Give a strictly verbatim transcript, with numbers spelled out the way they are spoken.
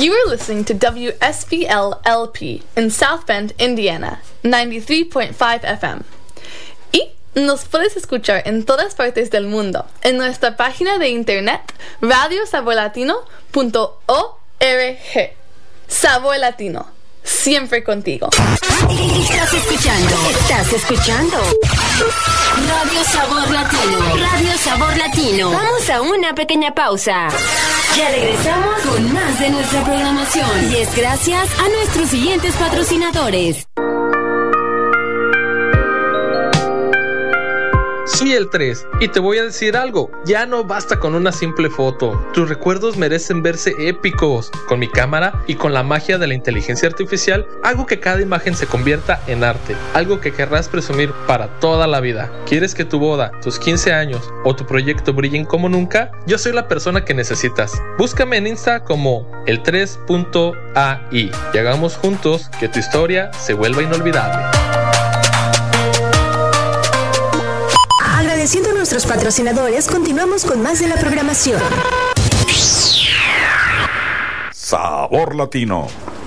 You are listening to W S B L L P in South Bend, Indiana, ninety-three point five F M. Y nos puedes escuchar en todas partes del mundo en nuestra página de internet radio sabor latino punto org. Sabor Latino, siempre contigo. Estás escuchando, estás escuchando Radio Sabor Latino, Radio Sabor Latino. Vamos a una pequeña pausa. Ya regresamos con más de nuestra programación. Y es gracias a nuestros siguientes patrocinadores. Soy el tres y te voy a decir algo, ya no basta con una simple foto. Tus recuerdos merecen verse épicos. Con mi cámara y con la magia de la inteligencia artificial hago que cada imagen se convierta en arte, algo que querrás presumir para toda la vida. ¿Quieres que tu boda, tus quince años o tu proyecto brillen como nunca? Yo soy la persona que necesitas. Búscame en Insta como el tres punto a i y hagamos juntos que tu historia se vuelva inolvidable. Agradeciendo a nuestros patrocinadores, continuamos con más de la programación. Sabor Latino.